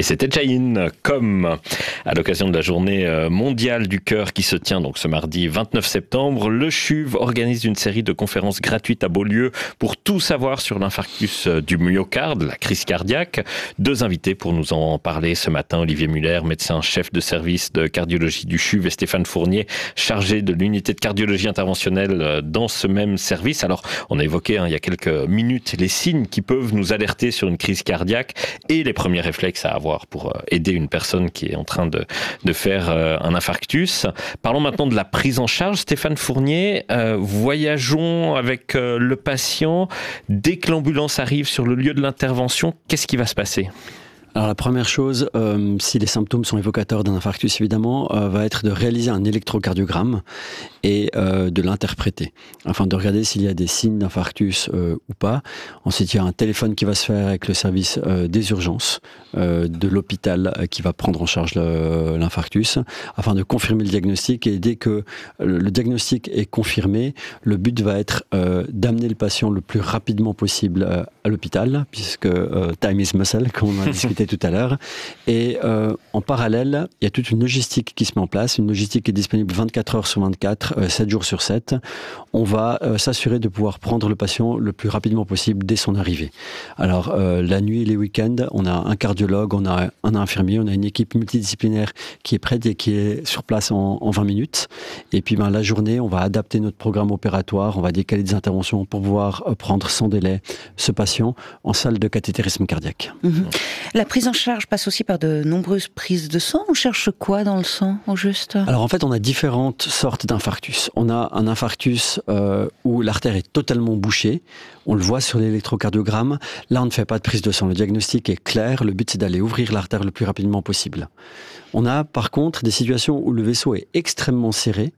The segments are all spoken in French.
c'était Jaïn, comme à l'occasion de la journée mondiale du cœur qui se tient donc ce mardi 29 septembre, le CHUV organise une série de conférences gratuites à Beaulieu pour tout savoir sur l'infarctus du myocarde, la crise cardiaque. Deux invités pour nous en parler ce matin, Olivier Muller, médecin chef de service de cardiologie du CHUV, et Stéphane Fournier, chargé de l'unité de cardiologie interventionnelle dans ce même service. Alors, on a évoqué il y a quelques minutes les signes qui peuvent nous alerter sur une crise cardiaque et les premiers réflexes à avoir pour aider une personne qui est en train de faire un infarctus. Parlons maintenant de la prise en charge. Stéphane Fournier, voyageons avec le patient. Dès que l'ambulance arrive sur le lieu de l'intervention, qu'est-ce qui va se passer ? Alors la première chose, si les symptômes sont évocateurs d'un infarctus évidemment, va être de réaliser un électrocardiogramme et de l'interpréter, afin de regarder s'il y a des signes d'infarctus ou pas. Ensuite, il y a un téléphone qui va se faire avec le service des urgences de l'hôpital qui va prendre en charge l'infarctus, afin de confirmer le diagnostic. Et dès que le diagnostic est confirmé, le but va être d'amener le patient le plus rapidement possible à l'hôpital, puisque time is muscle, comme on a discuté tout à l'heure. Et en parallèle, il y a toute une logistique qui se met en place, une logistique qui est disponible 24 heures sur 24, 7 jours sur 7. On va s'assurer de pouvoir prendre le patient le plus rapidement possible dès son arrivée. Alors, la nuit et les week-ends, on a un cardiologue, on a un infirmier, on a une équipe multidisciplinaire qui est prête et qui est sur place en 20 minutes. Et puis, la journée, on va adapter notre programme opératoire, on va décaler des interventions pour pouvoir prendre sans délai ce patient en salle de cathétérisme cardiaque. La prise en charge passe aussi par de nombreuses prises de sang. On cherche quoi dans le sang, au juste ? Alors en fait, on a différentes sortes d'infarctus. On a un infarctus où l'artère est totalement bouchée. On le voit sur l'électrocardiogramme. Là, on ne fait pas de prise de sang. Le diagnostic est clair. Le but, c'est d'aller ouvrir l'artère le plus rapidement possible. On a par contre des situations où le vaisseau est extrêmement serré,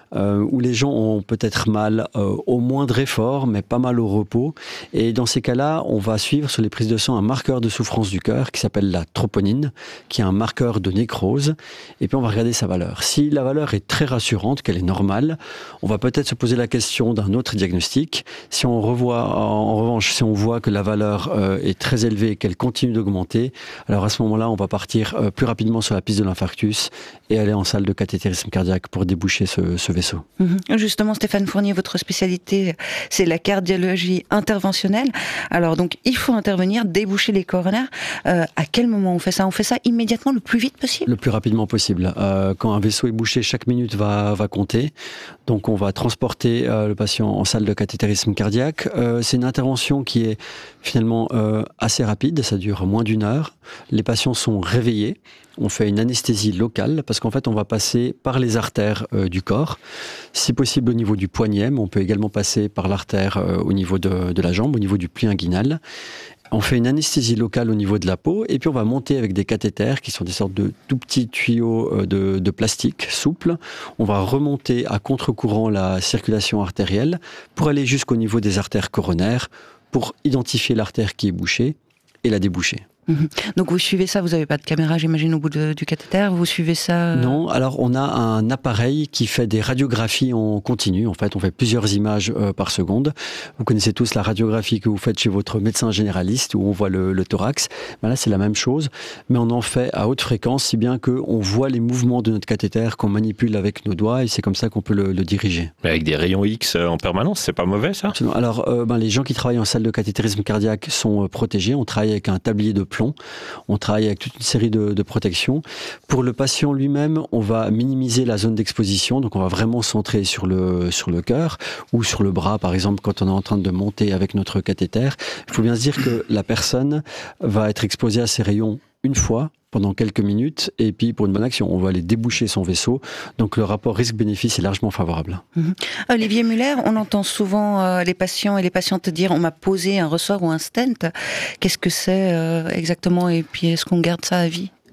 où les gens ont peut-être mal au moindre effort, mais pas mal au repos. Et dans ces cas-là, on va suivre sur les prises de sang un marqueur de souffrance du cœur qui s'appelle la troponine, qui est un marqueur de nécrose. Et puis on va regarder sa valeur. Si la valeur est très rassurante, qu'elle est normale, on va peut-être se poser la question d'un autre diagnostic. Si on revoit, en revanche, si on voit que la valeur est très élevée et qu'elle continue d'augmenter, alors à ce moment-là, on va partir plus rapidement sur la piste de l'infarctus et aller en salle de cathétérisme cardiaque pour déboucher ce vaisseau. Justement, Stéphane Fournier, votre spécialité, c'est la cardiologie interventionnelle. Alors donc, il faut intervenir, déboucher les coronaires. À quel moment on fait ça ? On fait ça immédiatement, le plus vite possible ? Le plus rapidement possible. Quand un vaisseau est bouché, chaque minute va compter. Donc on va transporter le patient en salle de cathétérisme cardiaque. C'est une intervention qui est finalement assez rapide, ça dure moins d'1 heure. Les patients sont réveillés. On fait une anesthésie locale parce qu'en fait, on va passer par les artères du corps, si possible au niveau du poignet, mais on peut également passer par l'artère au niveau de la jambe, au niveau du pli inguinal. On fait une anesthésie locale au niveau de la peau et puis on va monter avec des cathéters qui sont des sortes de tout petits tuyaux de plastique souples. On va remonter à contre-courant la circulation artérielle pour aller jusqu'au niveau des artères coronaires pour identifier l'artère qui est bouchée et la déboucher. Donc vous suivez ça, vous n'avez pas de caméra j'imagine au bout du cathéter, vous suivez ça Non, alors on a un appareil qui fait des radiographies en continu, en fait on fait plusieurs images par seconde. Vous connaissez tous la radiographie que vous faites chez votre médecin généraliste où on voit le thorax. Là c'est la même chose, mais on en fait à haute fréquence, si bien qu'on voit les mouvements de notre cathéter qu'on manipule avec nos doigts et c'est comme ça qu'on peut le diriger. Mais avec des rayons X en permanence, c'est pas mauvais ça ? Alors les gens qui travaillent en salle de cathétérisme cardiaque sont protégés, on travaille avec un tablier de plomb. On travaille avec toute une série de protections. Pour le patient lui-même, on va minimiser la zone d'exposition, donc on va vraiment centrer sur le cœur ou sur le bras, par exemple, quand on est en train de monter avec notre cathéter. Il faut bien se dire que la personne va être exposée à ces rayons une fois, pendant quelques minutes, et puis pour une bonne action, on va aller déboucher son vaisseau. Donc le rapport risque-bénéfice est largement favorable. Olivier Muller, on entend souvent les patients et les patientes dire on m'a posé un ressort ou un stent. Qu'est-ce que c'est exactement et puis est-ce qu'on garde ça à vie ?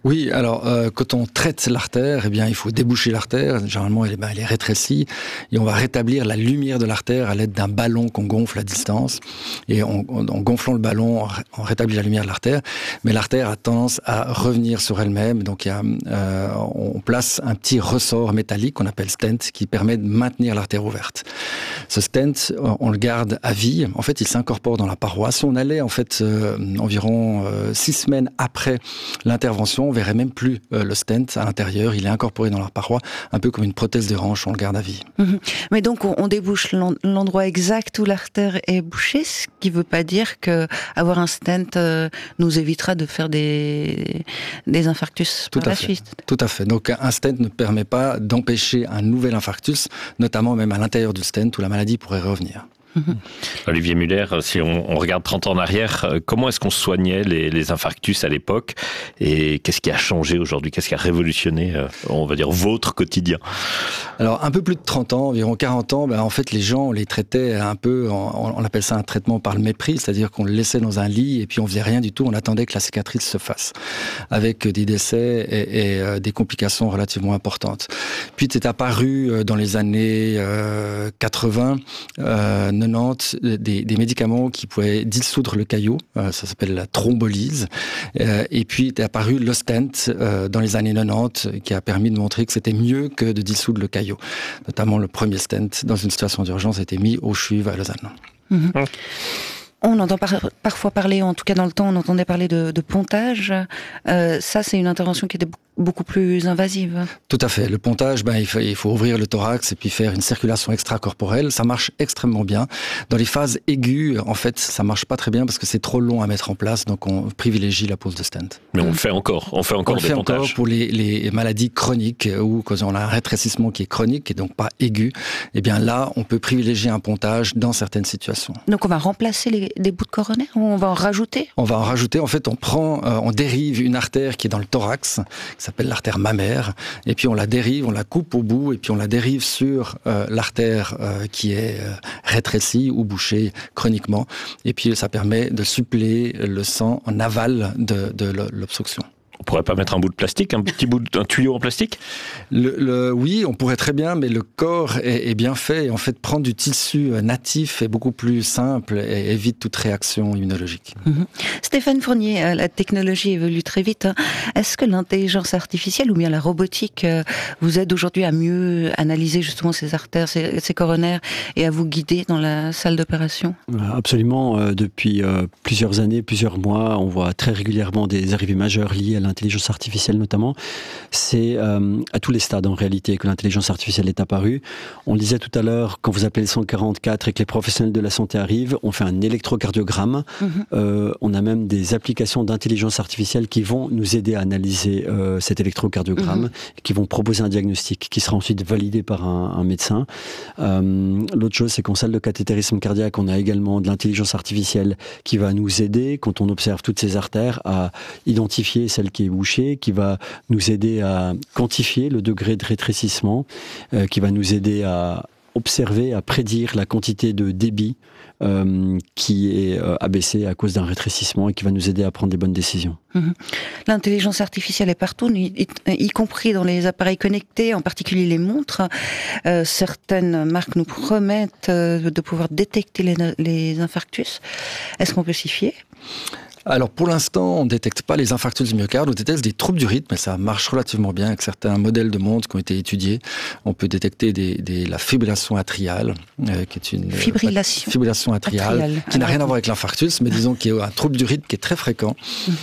Oui, alors quand on traite l'artère, eh bien il faut déboucher l'artère. Généralement, elle est rétrécie et on va rétablir la lumière de l'artère à l'aide d'un ballon qu'on gonfle à distance. Et en gonflant le ballon, on rétablit la lumière de l'artère. Mais l'artère a tendance à revenir sur elle-même. Donc on place un petit ressort métallique qu'on appelle stent qui permet de maintenir l'artère ouverte. Ce stent, on le garde à vie. En fait, il s'incorpore dans la paroi. Si on allait en fait environ 6 semaines après l'intervention, on verrait même plus le stent à l'intérieur. Il est incorporé dans la paroi, un peu comme une prothèse de hanche, on le garde à vie. Mais donc, on débouche l'endroit exact où l'artère est bouchée, ce qui ne veut pas dire qu'avoir un stent nous évitera de faire des infarctus par la suite. Tout à fait. Donc, un stent ne permet pas d'empêcher un nouvel infarctus, notamment même à l'intérieur du stent où la maladie pourrait revenir. Olivier Muller, si on regarde 30 ans en arrière, comment est-ce qu'on soignait les infarctus à l'époque et qu'est-ce qui a changé aujourd'hui, qu'est-ce qui a révolutionné, on va dire, votre quotidien? Alors, un peu plus de 30 ans, environ 40 ans, en fait, les gens, on les traitait un peu, on appelle ça un traitement par le mépris, c'est-à-dire qu'on le laissait dans un lit et puis on faisait rien du tout, on attendait que la cicatrice se fasse, avec des décès et des complications relativement importantes. Puis, c'est apparu dans les années 80, 90, des médicaments qui pouvaient dissoudre le caillot, ça s'appelle la thrombolyse, et puis est apparu le stent dans les années 90 qui a permis de montrer que c'était mieux que de dissoudre le caillot. Notamment le premier stent dans une situation d'urgence a été mis au CHUV à Lausanne. On entend parfois parler, en tout cas dans le temps, on entendait parler de pontage. Ça, c'est une intervention qui était beaucoup plus invasive. Tout à fait. Le pontage, il faut ouvrir le thorax et puis faire une circulation extracorporelle. Ça marche extrêmement bien. Dans les phases aiguës, en fait, ça marche pas très bien parce que c'est trop long à mettre en place. Donc, on privilégie la pose de stent. Mais on le fait encore. On fait encore des pontages. On le fait encore pour les maladies chroniques ou quand on a un rétrécissement qui est chronique et donc pas aigu. Eh bien là, on peut privilégier un pontage dans certaines situations. Donc, on va remplacer des bouts de coronaire ou on va en rajouter? On va en rajouter. En fait, on dérive une artère qui est dans le thorax, qui s'appelle l'artère mammaire, et puis on la dérive, on la coupe au bout, et puis on la dérive sur l'artère qui est rétrécie ou bouchée chroniquement, et puis ça permet de suppléer le sang en aval de l'obstruction. On pourrait pas mettre un bout de plastique, un tuyau en plastique? Oui, on pourrait très bien, mais le corps est bien fait. Et en fait, prendre du tissu natif est beaucoup plus simple et évite toute réaction immunologique. Stéphane Fournier, la technologie évolue très vite. Est-ce que l'intelligence artificielle ou bien la robotique vous aide aujourd'hui à mieux analyser justement ces artères, ces coronaires et à vous guider dans la salle d'opération? Absolument. Depuis plusieurs années, plusieurs mois, on voit très régulièrement des arrivées majeures liées à l'intelligence artificielle notamment. C'est à tous les stades en réalité que l'intelligence artificielle est apparue. On le disait tout à l'heure, quand vous appelez le 144 et que les professionnels de la santé arrivent, on fait un électrocardiogramme. On a même des applications d'intelligence artificielle qui vont nous aider à analyser cet électrocardiogramme, et qui vont proposer un diagnostic qui sera ensuite validé par un médecin. L'autre chose, c'est qu'en salle de cathétérisme cardiaque, on a également de l'intelligence artificielle qui va nous aider, quand on observe toutes ces artères, à identifier celle qui est bouchée, qui va nous aider à quantifier le degré de rétrécissement, qui va nous aider à observer, à prédire la quantité de débit qui est abaissée à cause d'un rétrécissement et qui va nous aider à prendre des bonnes décisions. L'intelligence artificielle est partout, y compris dans les appareils connectés, en particulier les montres. Certaines marques nous promettent de pouvoir détecter les infarctus. Est-ce qu'on peut s'y fier ? Alors pour l'instant, on ne détecte pas les infarctus du myocarde, on détecte des troubles du rythme, et ça marche relativement bien avec certains modèles de montres qui ont été étudiés. On peut détecter la fibrillation atriale, qui est une fibrillation atriale, qui n'a rien à voir avec l'infarctus, mais disons qu'il y a un trouble du rythme qui est très fréquent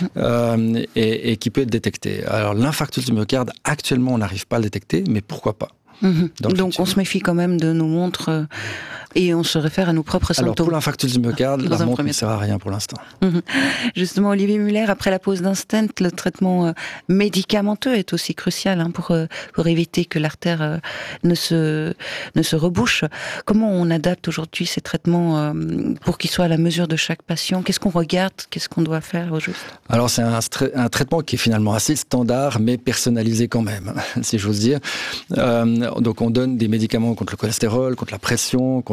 et qui peut être détecté. Alors l'infarctus du myocarde, actuellement, on n'arrive pas à le détecter, mais pourquoi pas? Donc on se méfie quand même de nos montres et on se réfère à nos propres symptômes. Alors pour l'infarctus du myocarde, la montre ne sert à rien pour l'instant. Justement, Olivier Muller, après la pose d'un stent, le traitement médicamenteux est aussi crucial pour éviter que l'artère ne se rebouche. Comment on adapte aujourd'hui ces traitements pour qu'ils soient à la mesure de chaque patient? Qu'est-ce qu'on regarde? Qu'est-ce qu'on doit faire au juste? Alors c'est un traitement qui est finalement assez standard mais personnalisé quand même, si j'ose dire. Donc on donne des médicaments contre le cholestérol, contre la pression, contre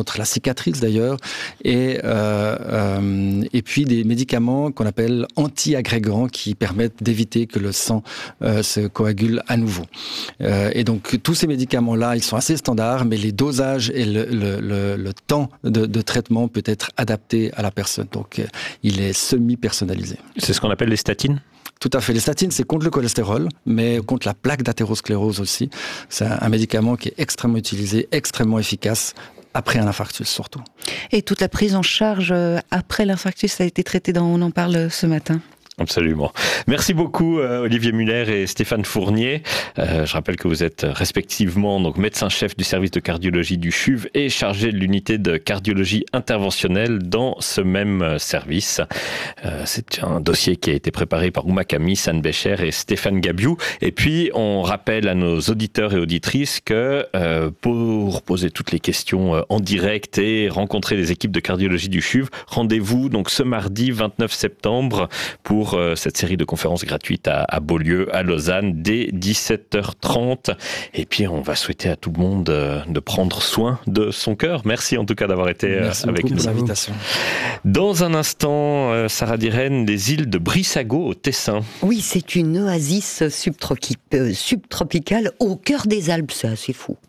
contre la cicatrice d'ailleurs, et puis des médicaments qu'on appelle anti-agrégants qui permettent d'éviter que le sang se coagule à nouveau. Et donc tous ces médicaments-là, ils sont assez standards, mais les dosages et le temps de traitement peut être adapté à la personne. Donc il est semi-personnalisé. C'est ce qu'on appelle les statines ? Tout à fait. Les statines, c'est contre le cholestérol, mais contre la plaque d'athérosclérose aussi. C'est un médicament qui est extrêmement utilisé, extrêmement efficace, après un infarctus surtout. Et toute la prise en charge après l'infarctus a été traitée dans On en parle ce matin. Absolument. Merci beaucoup Olivier Muller et Stéphane Fournier. Je rappelle que vous êtes respectivement donc médecin-chef du service de cardiologie du CHUV et chargé de l'unité de cardiologie interventionnelle dans ce même service. C'est un dossier qui a été préparé par Ouma Camis, Anne Bécher et Stéphane Gabiou. Et puis on rappelle à nos auditeurs et auditrices que pour poser toutes les questions en direct et rencontrer les équipes de cardiologie du CHUV, rendez-vous donc ce mardi 29 septembre pour cette série de conférences gratuites à Beaulieu, à Lausanne, dès 17h30. Et puis, on va souhaiter à tout le monde de prendre soin de son cœur. Merci en tout cas d'avoir été avec nous. Merci pour l'invitation. Dans un instant, Sarah Dirène, les îles de Brissago au Tessin. Oui, c'est une oasis subtropicale au cœur des Alpes, c'est assez fou.